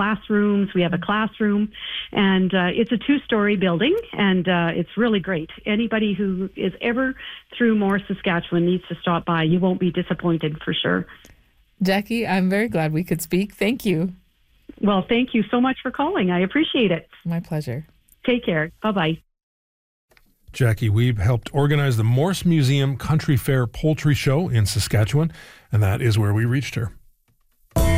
classrooms. We have a classroom, and it's a 2-story building, and it's really great. Anybody who is ever through Morris, Saskatchewan needs to stop by. You won't be disappointed for sure. Jackie, I'm very glad we could speak. Thank you. Well, thank you so much for calling. I appreciate it. My pleasure. Take care. Bye-bye. Jackie Wiebe helped organize the Morse Museum Country Fair Poultry Show in Saskatchewan, and that is where we reached her.